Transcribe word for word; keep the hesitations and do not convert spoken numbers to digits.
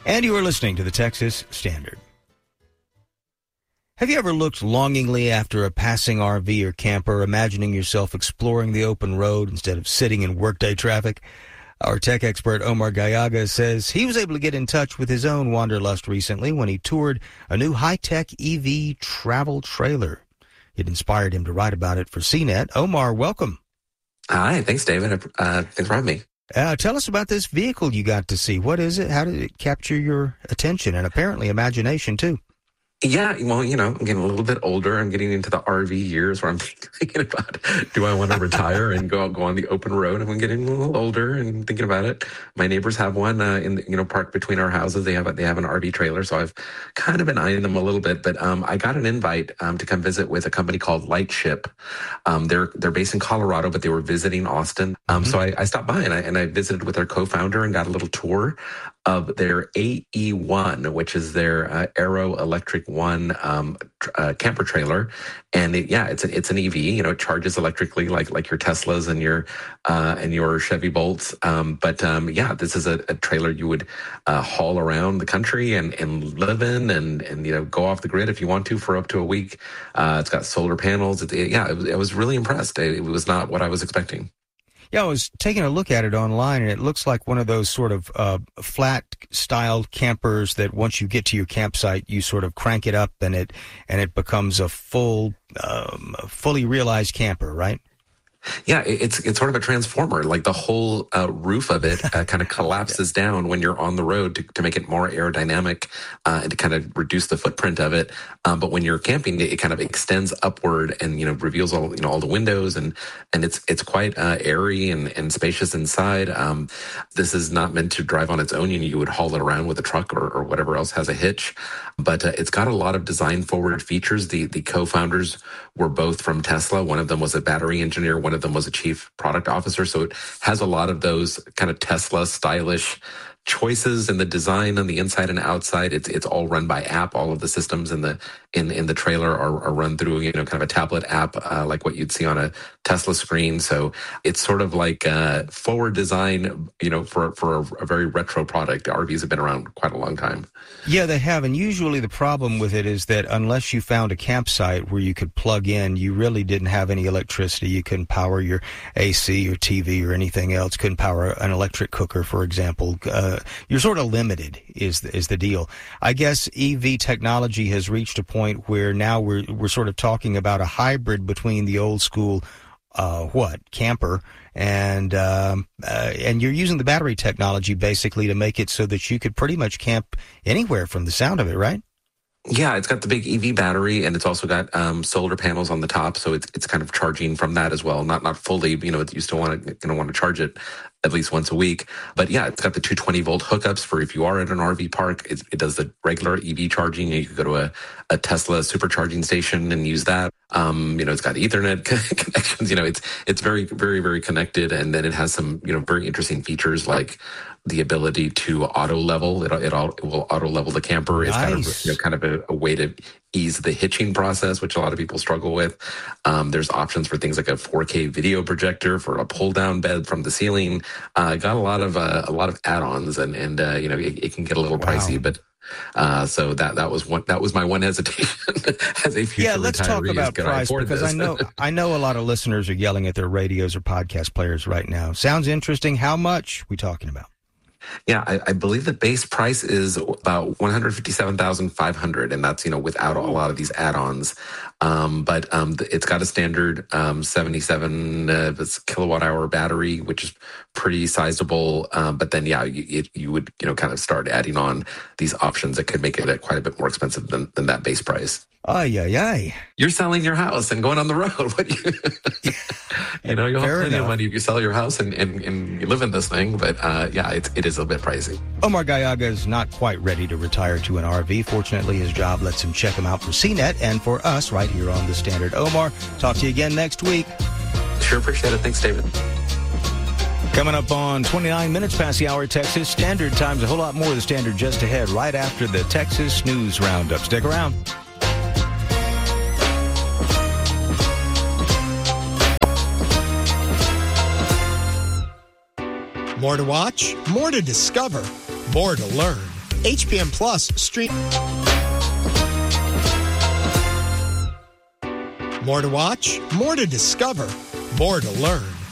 And you are listening to the Texas Standard. Have you ever looked longingly after a passing R V or camper, imagining yourself exploring the open road instead of sitting in workday traffic? Our tech expert Omar Gallaga says he was able to get in touch with his own wanderlust recently when he toured a new high-tech E V travel trailer. It inspired him to write about it for C net. Omar, welcome. Hi, thanks, David. Uh, thanks for having me. Uh, tell us about this vehicle you got to see. What is it? How did it capture your attention and apparently imagination, too? Yeah, well, you know, I'm getting a little bit older. I'm getting into the R V years where I'm thinking about, do I want to retire and go go on the open road? I'm getting a little older and thinking about it. My neighbors have one uh, in the, you know, parked between our houses. They have a, they have an R V trailer, so I've kind of been eyeing them a little bit. But um, I got an invite um, to come visit with a company called Lightship. Um, they're they're based in Colorado, but they were visiting Austin. Um, mm-hmm. So I, I stopped by and I and I visited with their co-founder and got a little tour of their A E one, which is their uh, Aero Electric One um, tr- uh, camper trailer, and it, yeah, it's an it's an E V. You know, it charges electrically like like your Teslas and your uh, and your Chevy Bolts. Um, but um, yeah, this is a, a trailer you would uh, haul around the country and, and live in, and and you know go off the grid if you want to for up to a week. Uh, it's got solar panels. It, it, yeah, it was, I was really impressed. It, it was not what I was expecting. Yeah, I was taking a look at it online, and it looks like one of those sort of uh, flat-styled campers that once you get to your campsite, you sort of crank it up, and it and it becomes a full, um, fully realized camper, right? Yeah, it's it's sort of a transformer. Like the whole uh, roof of it uh, kind of collapses yeah. down when you're on the road to, to make it more aerodynamic uh, and to kind of reduce the footprint of it. Um, but when you're camping, it, it kind of extends upward and you know reveals all you know all the windows and and it's it's quite uh, airy and, and spacious inside. Um, this is not meant to drive on its own. You, you would haul it around with a truck or, or whatever else has a hitch. But uh, it's got a lot of design forward features. The the co-founders were both from Tesla. One of them was a battery engineer. One of them was a chief product officer. So it has a lot of those kind of Tesla stylish choices in the design on the inside and outside. It's it's all run by app. All of the systems in the in in the trailer are, are run through you know kind of a tablet app uh, like what you'd see on a Tesla screen. So it's sort of like uh, forward design you know for for a, a very retro product. R Vs have been around quite a long time. Yeah, they have. And usually the problem with it is that unless you found a campsite where you could plug in, you really didn't have any electricity. You couldn't power your A C or T V or anything else. Couldn't power an electric cooker, for example. Uh, you're sort of limited is the, is the deal. I guess E V technology has reached a point where now we're we're sort of talking about a hybrid between the old school uh, what camper and um, uh, and you're using the battery technology basically to make it so that you could pretty much camp anywhere from the sound of it, right? Yeah, it's got the big E V battery, and it's also got um, solar panels on the top, so it's it's kind of charging from that as well. Not not fully, you know, you still want to you know want to charge it at least once a week. But yeah, it's got the two hundred twenty volt hookups for if you are at an R V park. It, it does the regular E V charging. You could go to a, a Tesla supercharging station and use that. Um, you know, it's got Ethernet connections. You know, it's it's very very very connected, and then it has some you know very interesting features like the ability to auto level. It, it, it will auto level the camper. It's nice. got a, you know, kind of a, a way to ease the hitching process, which a lot of people struggle with. Um, there's options for things like a four K video projector, for a pull down bed from the ceiling. Uh, got a lot of uh, a lot of add-ons, and and uh, you know it, it can get a little wow. pricey, but. Uh, so that that was one that was my one hesitation as a future yeah. Let's retiree, talk about price I because this? I know I know a lot of listeners are yelling at their radios or podcast players right now. Sounds interesting. How much are we talking about? Yeah, I, I believe the base price is about one hundred fifty-seven thousand five hundred dollars, and that's, you know, without a lot of these add-ons. Um, but um, it's got a standard um, seventy-seven uh, kilowatt hour battery, which is pretty sizable. Um, but then, yeah, you, it, you would, you know, kind of start adding on these options that could make it quite a bit more expensive than, than that base price. Ay, ay, ay. You're selling your house and going on the road. What you, you know, you'll have plenty enough. of money if you sell your house and, and, and you live in this thing. But uh, yeah, it, it is a bit pricey. Omar Gallaga is not quite ready to retire to an R V. Fortunately, his job lets him check him out for C net and for us right here on The Standard. Omar, talk to you again next week. Sure, appreciate it. Thanks, David. Coming up on twenty-nine minutes past the hour, Texas Standard Time's a whole lot more of The Standard just ahead, right after the Texas News Roundup. Stick around. More to watch, more to discover, more to learn. H P M Plus stream. More to watch, more to discover, more to learn.